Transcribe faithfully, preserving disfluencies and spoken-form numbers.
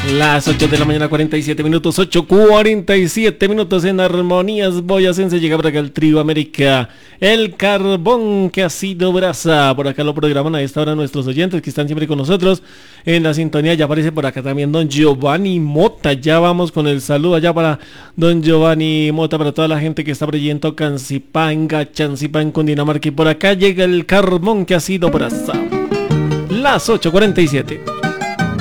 Las ocho de la mañana, cuarenta y siete minutos, ocho cuarenta y siete minutos en Armonías Boyacense. Llega por acá el Trío América, el carbón que ha sido brasa. Por acá lo programan a esta hora nuestros oyentes que están siempre con nosotros en la sintonía. Ya aparece por acá también don Giovanni Mota. Ya vamos con el saludo allá para don Giovanni Mota, para toda la gente que está por allí en Tocancipanga, Chancipán, Cundinamarca. Y por acá llega el carbón que ha sido brasa. Las ocho cuarenta y siete.